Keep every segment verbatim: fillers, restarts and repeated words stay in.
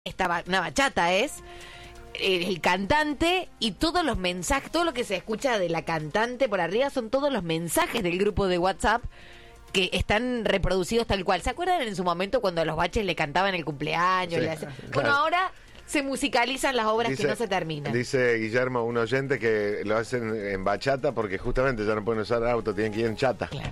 Esta una bachata es el, el cantante y todos los mensajes, todo lo que se escucha de la cantante por arriba son todos los mensajes del grupo de WhatsApp que están reproducidos tal cual. ¿Se acuerdan en su momento cuando a los baches le cantaban el cumpleaños? Sí, le hacían... claro. Bueno, ahora se musicalizan las obras Dice, que no se terminan. Dice Guillermo, un oyente, que lo hacen en bachata porque justamente ya no pueden usar auto, tienen que ir en chata. Claro.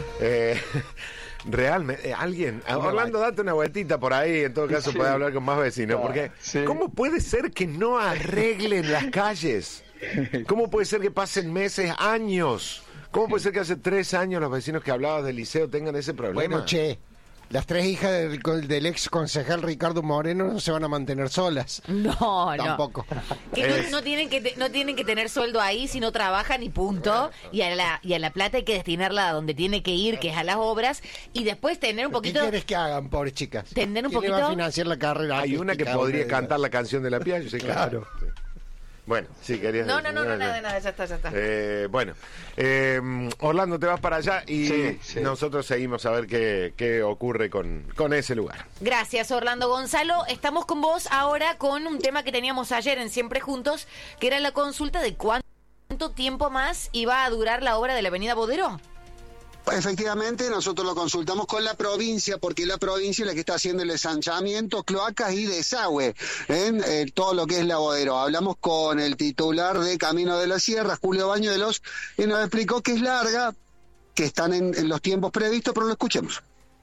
Eh, realmente, alguien, No, Orlando, date una vueltita por ahí, en todo caso Sí. puede hablar con más vecinos, Ah, porque sí. ¿cómo puede ser que no arreglen las calles? ¿Cómo puede ser que pasen meses, años? ¿Cómo puede ser que hace tres años los vecinos que hablabas del liceo tengan ese problema? Bueno, che, las tres hijas del, del ex concejal Ricardo Moreno no se van a mantener solas. No, no. Tampoco. Que no, Es- no tienen que te- no tienen que tener sueldo ahí si no trabajan y punto. Y a la y a la plata hay que destinarla a donde tiene que ir, que es a las obras, y después tener un ¿Qué poquito quieres que hagan, pobres chicas? Tener un ¿Quién le va poquito- a financiar la carrera? Hay una que artística, podría una de cantar ellas? la canción de la Piaggio, sí, claro. Claro. Sí. Bueno, sí, querías No, decir, no, no, no, nada, nada, ya está, ya está. Eh, bueno, eh, Orlando, te vas para allá y Sí, sí. nosotros seguimos a ver qué, qué ocurre con, con ese lugar. Gracias, Orlando Gonzalo. Estamos con vos ahora con un tema que teníamos ayer en Siempre Juntos, que era la consulta de cuánto tiempo más iba a durar la obra de la Avenida Bodero. Efectivamente, nosotros lo consultamos con la provincia, porque la provincia es la que está haciendo el ensanchamiento, cloacas y desagüe en eh, todo lo que es la Bodero. Hablamos con el titular de Camino de la Sierra, Julio Bañuelos, y nos explicó que es larga, que están en, en los tiempos previstos, pero lo escuchemos.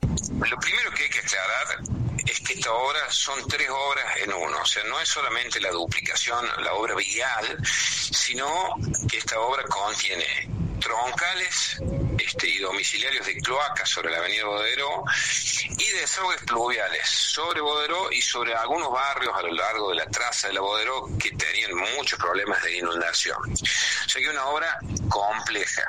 Lo primero que hay que aclarar es que esta obra son tres obras en uno, o sea, no es solamente la duplicación, la obra vial, sino que esta obra contiene troncales este, y domiciliarios de cloacas sobre la avenida Bodero y desagües pluviales sobre Bodero y sobre algunos barrios a lo largo de la traza de la Bodero que tenían muchos problemas de inundación. O sea que es una obra compleja.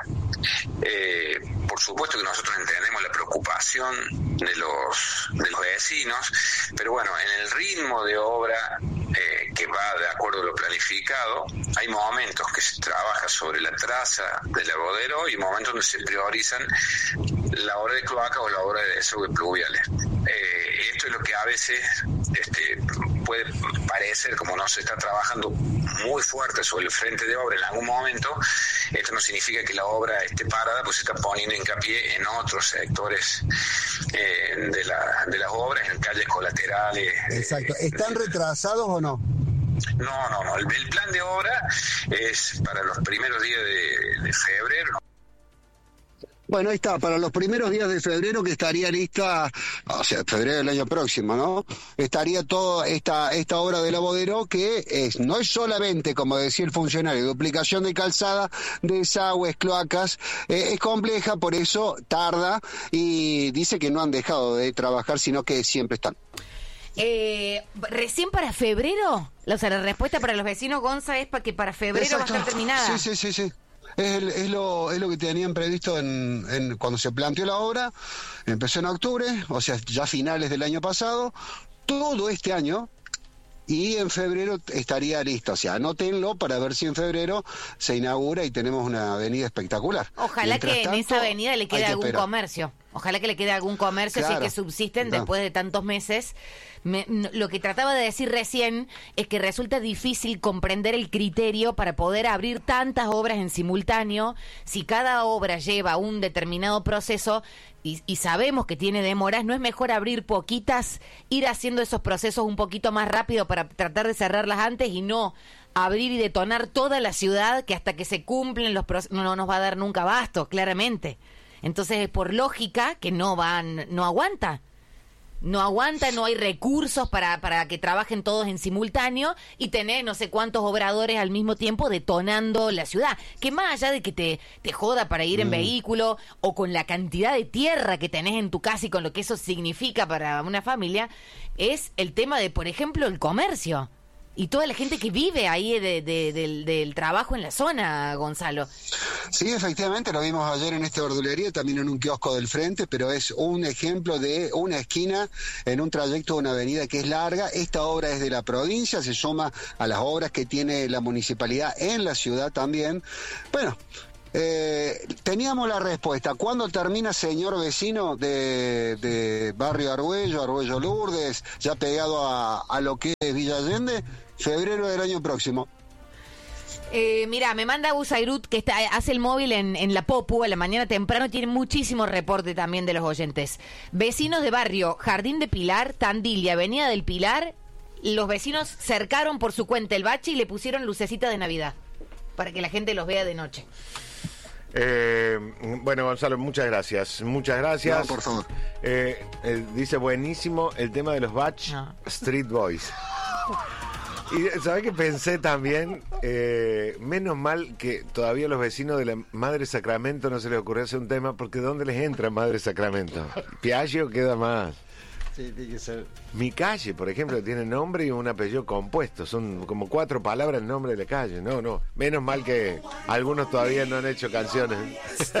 Eh, por supuesto que nosotros entendemos la preocupación de los de los vecinos, pero bueno, en el ritmo de obra eh, que va de acuerdo a lo planificado, hay momentos que se trabaja sobre la traza de la Bodero y momentos donde se priorizan la obra de cloaca o la obra de desagüe pluviales. Eh, esto es lo que a veces este, puede parecer, como no se está trabajando muy fuerte sobre el frente de obra en algún momento, esto no significa que la obra esté parada, pues se está poniendo hincapié en otros sectores eh, de, la, de las obras, en calles colaterales. Exacto. eh, ¿Están retrasados o no? No, no, no. El, el plan de obra es para los primeros días de, de febrero. Bueno, ahí está, para los primeros días de febrero, que estaría lista, o sea, febrero del año próximo, ¿no? Estaría toda esta esta obra de la Bodero, que es no es solamente, como decía el funcionario, duplicación de calzada, desagües, cloacas, eh, es compleja, por eso tarda, y dice que no han dejado de trabajar, sino que siempre están. Eh, ¿Recién para febrero? O sea, la respuesta para los vecinos, Gonza, es para que para febrero va a estar Exacto. terminada. Sí, sí, sí, sí. Es, el- es, lo, es lo que tenían previsto en, en cuando se planteó la obra. Empezó en octubre, o sea, ya finales del año pasado, todo este año, y en febrero estaría listo. O sea, anótenlo para ver si en febrero se inaugura y tenemos una avenida espectacular. Ojalá Mientras que en tanto, esa avenida le hay quede que algún esperar. comercio. Ojalá que le quede algún comercio, si es Claro. que subsisten No. después de tantos meses. Me- n- lo que trataba de decir recién es que resulta difícil comprender el criterio para poder abrir tantas obras en simultáneo. Si cada obra lleva un determinado proceso y, y sabemos que tiene demoras, ¿no es mejor abrir poquitas, ir haciendo esos procesos un poquito más rápido para tratar de cerrarlas antes y no abrir y detonar toda la ciudad, que hasta que se cumplen los procesos no, no nos va a dar nunca abasto, claramente? Entonces, por lógica, que no van, no aguanta. No aguanta, no hay recursos para, para que trabajen todos en simultáneo y tener no sé cuántos obradores al mismo tiempo detonando la ciudad. Que más allá de que te, te joda para ir en vehículo o con la cantidad de tierra que tenés en tu casa y con lo que eso significa para una familia, es el tema de, por ejemplo, el comercio. Y toda la gente que vive ahí de, de- del, del trabajo en la zona, Gonzalo. Sí, efectivamente, lo vimos ayer en esta verdulería, también en un kiosco del frente, pero es un ejemplo de una esquina en un trayecto de una avenida que es larga. Esta obra es de la provincia, se suma a las obras que tiene la municipalidad en la ciudad también. Bueno, Eh, teníamos la respuesta. ¿Cuándo termina, señor vecino de, de Barrio Argüello, Argüello Lourdes, ya pegado a, a lo que es Villa Allende? Febrero del año próximo. Eh, mira, me manda Busairut, que está, hace el móvil en, en la Popu a la mañana temprano, tiene muchísimo reporte también de los oyentes. Vecinos de barrio, Jardín de Pilar, Tandil y Avenida del Pilar, los vecinos cercaron por su cuenta el bache y le pusieron lucecita de Navidad, para que la gente los vea de noche. Eh, bueno, Gonzalo, muchas gracias. Muchas gracias. No, por favor. Eh, eh, dice, buenísimo el tema de los Batch No. Street Boys. Y ¿sabés qué pensé también? Eh, menos mal que todavía a los vecinos de la Madre Sacramento no se les ocurrió hacer un tema, porque ¿dónde les entra Madre Sacramento? Piaggio queda más. Sí, tiene que ser. Mi calle, por ejemplo, tiene nombre y un apellido compuesto. Son como cuatro palabras el nombre de la calle. No, no. Menos mal que algunos todavía no han hecho canciones.